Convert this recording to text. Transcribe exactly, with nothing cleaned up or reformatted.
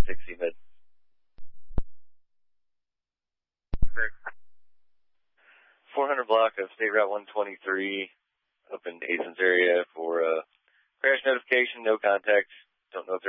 sixty mid. four hundred block of State Route one twenty-three up in Athens area for uh, crash notification, no contact. Don't know if